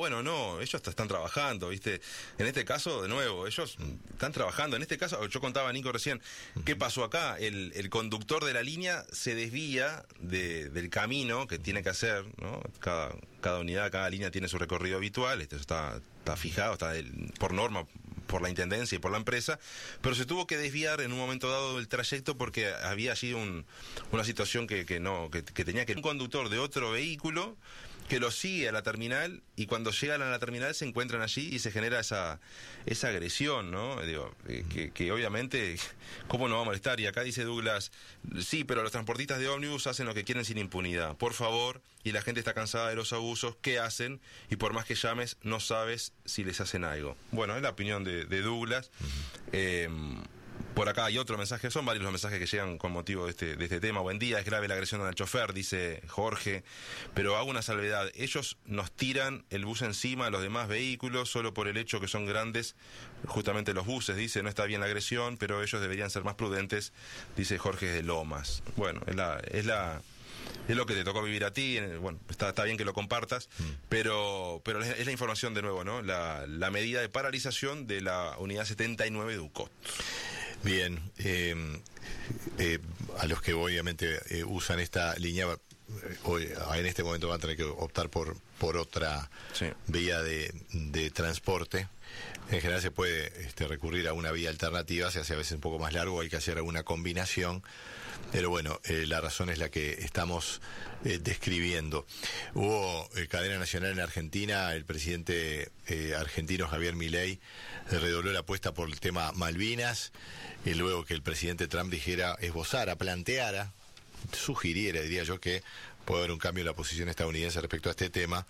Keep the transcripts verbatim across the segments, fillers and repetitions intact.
bueno, no, ellos están trabajando, ¿viste? En este caso, de nuevo, ellos están trabajando. En este caso, yo contaba a Nico recién, ¿qué pasó acá? El, el conductor de la línea se desvía de, del camino que tiene que hacer, ¿no? Cada, cada unidad, cada línea tiene su recorrido habitual, esto está, está fijado, está el, por norma, por la intendencia y por la empresa, pero se tuvo que desviar en un momento dado del trayecto porque había allí un, una situación que, que no, que, que tenía que un conductor de otro vehículo que lo sigue a la terminal, y cuando llegan a la terminal se encuentran allí y se genera esa esa agresión, ¿no? Digo, eh, que, que obviamente, ¿cómo no va a molestar? Y acá dice Douglas, sí, pero los transportistas de ómnibus hacen lo que quieren sin impunidad, por favor, y la gente está cansada de los abusos, ¿qué hacen? Y por más que llames, no sabes si les hacen algo. Bueno, es la opinión de, de Douglas. eh, Por acá hay otro mensaje, son varios los mensajes que llegan con motivo de este, de este tema. Buen día, es grave la agresión al chofer, dice Jorge, pero hago una salvedad. Ellos nos tiran el bus encima a los demás vehículos solo por el hecho que son grandes, justamente los buses, dice, no está bien la agresión, pero ellos deberían ser más prudentes, dice Jorge de Lomas. Bueno, es la... Es la es lo que te tocó vivir a ti, bueno, está, está bien que lo compartas, mm. pero pero es, es la información de nuevo, ¿no? La, la medida de paralización de la unidad setenta y nueve de U C O T. Bien, eh, eh, a los que obviamente eh, usan esta línea, eh, hoy, en este momento van a tener que optar por, por otra sí. vía de, de transporte. En general se puede este, recurrir a una vía alternativa, se hace a veces un poco más largo, hay que hacer alguna combinación, pero bueno, eh, la razón es la que estamos eh, describiendo. Hubo eh, cadena nacional en Argentina, el presidente eh, argentino Javier Milei redobló la apuesta por el tema Malvinas, y luego que el presidente Trump dijera, esbozara, planteara, sugiriera, diría yo, que puede haber un cambio en la posición estadounidense respecto a este tema.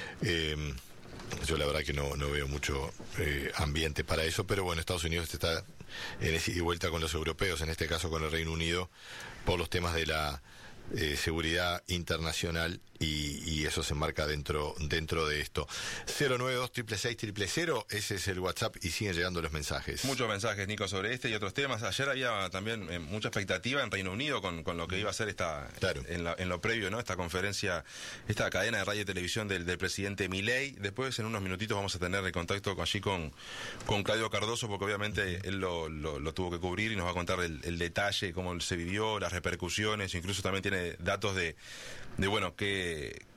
eh, Yo la verdad que no, no veo mucho eh, ambiente para eso, pero bueno, Estados Unidos está en ida y vuelta con los europeos, en este caso con el Reino Unido, por los temas de la eh, seguridad internacional, y, y eso se enmarca dentro dentro de esto. cero nueve dos seis seis seis cero cero, ese es el WhatsApp, y siguen llegando los mensajes. Muchos mensajes, Nico, sobre este y otros temas. Ayer había también eh, mucha expectativa en Reino Unido con, con lo que iba a ser esta claro. en, la, en lo previo, ¿no? Esta conferencia, esta cadena de radio y televisión del, del presidente Milei. Después, en unos minutitos, vamos a tener el contacto con, allí con, con Claudio Cardoso, porque obviamente él lo, lo, lo tuvo que cubrir y nos va a contar el, el detalle, cómo se vivió, las repercusiones, incluso también tiene datos de, de bueno, que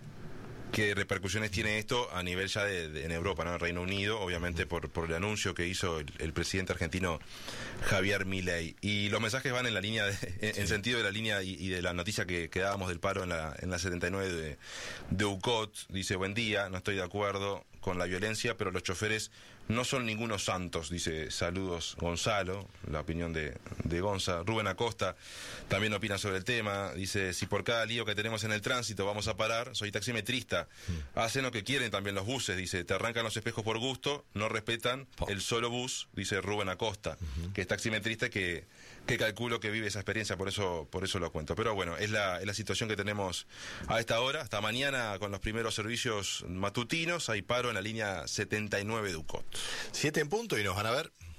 qué repercusiones tiene esto a nivel ya de, de en Europa, ¿no? En Reino Unido, obviamente por, por el anuncio que hizo el, el presidente argentino Javier Milei. Y los mensajes van en la línea, de, en, sí. en sentido de la línea y, y de la noticia que, que dábamos del paro en la, en la setenta y nueve de, de U C O T. Dice, buen día, no estoy de acuerdo con la violencia, pero los choferes no son ningunos santos, dice, saludos Gonzalo, la opinión de, de Gonza. Rubén Acosta también opina sobre el tema, dice, si por cada lío que tenemos en el tránsito vamos a parar, soy taximetrista, mm. hacen lo que quieren también los buses, dice, te arrancan los espejos por gusto, no respetan oh. el solo bus, dice Rubén Acosta, uh-huh. que es taximetrista, que, que calculo que vive esa experiencia, por eso, por eso lo cuento. Pero bueno, es la, es la situación que tenemos a esta hora, hasta mañana con los primeros servicios matutinos, hay paro en la línea setenta y nueve de U C O T. Siete en punto y nos van a ver.